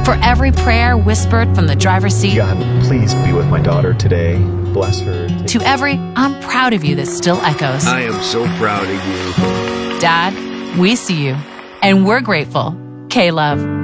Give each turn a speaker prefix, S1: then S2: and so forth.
S1: For every prayer whispered from the driver's seat.
S2: God, please be with my daughter today. Bless her.
S1: To every "I'm proud of you" that still echoes.
S3: I am so proud of you.
S1: Dad, we see you, and we're grateful. K-Love.